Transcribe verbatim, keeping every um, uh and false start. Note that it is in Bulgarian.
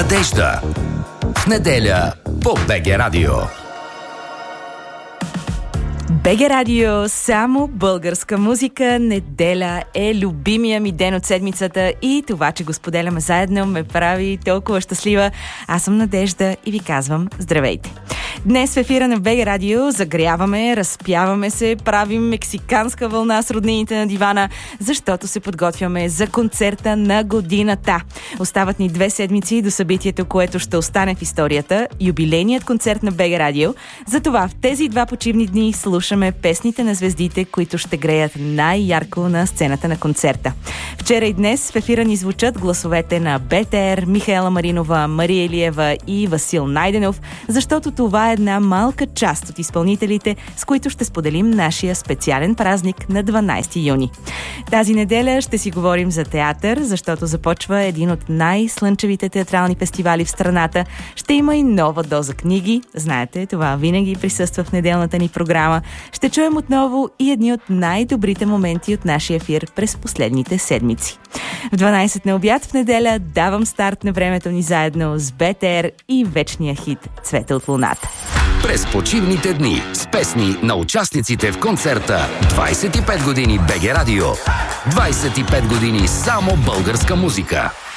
Надежда. В неделя по БГ Радио. БГ Радио, само българска музика. Неделя е любимия ми ден от седмицата и това, че го споделяме заедно, ме прави толкова щастлива. Аз съм Надежда и ви казвам здравейте. Днес в ефира на БГ Радио загряваме, разпяваме се, правим мексиканска вълна с роднините на дивана, защото се подготвяме за концерта на годината. Остават ни две седмици до събитието, което ще остане в историята – юбилейният концерт на БГ Радио. Затова в тези два почивни дни слушаме песните на звездите, които ще греят най-ярко на сцената на концерта. Вчера и днес в ефира ни звучат гласовете на БТР, Михаела Маринова, Мария Илиева и Васил Найденов, защото това е една малка част от изпълнителите, с които ще споделим нашия специален празник на дванайсети юни. Тази неделя ще си говорим за театър, защото започва един от най-слънчевите театрални фестивали в страната. Ще има и нова доза книги. Знаете, това винаги присъства в неделната ни програма. Ще чуем отново и едни от най-добрите моменти от нашия ефир през последните седмици. В дванайсет на обяд в неделя давам старт на времето ни заедно с БТР и вечния хит «Цвете от луната». През почивните дни с песни на участниците в концерта двайсет и пет години БГ Радио. двайсет и пет години само българска музика.